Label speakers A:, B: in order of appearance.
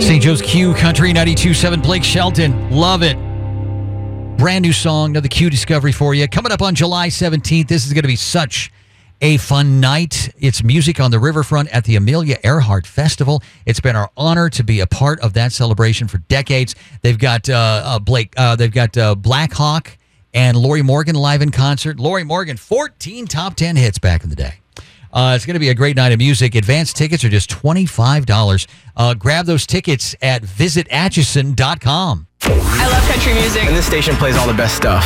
A: St. Joe's Q Country 92.7, Blake Shelton. Love it. Brand new song, another Q discovery for you. Coming up on July 17th, this is going to be such a fun night. It's music on the riverfront at the Amelia Earhart Festival. It's been our honor to be a part of that celebration for decades. They've got Black Hawk and Lori Morgan live in concert. Lori Morgan, 14 top 10 hits back in the day. It's going to be a great night of music. Advanced tickets are just $25. Grab those tickets at visitatchison.com.
B: I love country music.
C: And this station plays all the best stuff.